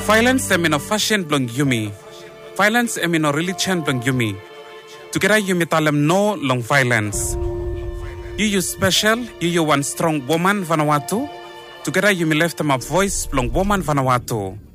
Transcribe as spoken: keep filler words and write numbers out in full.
Violence emino fashion blong yumi. Violence emino religion blong yumi. Together yumi talem no long violence. You you special, you you one strong woman Vanuatu. Together you me left them a voice long woman Vanuatu.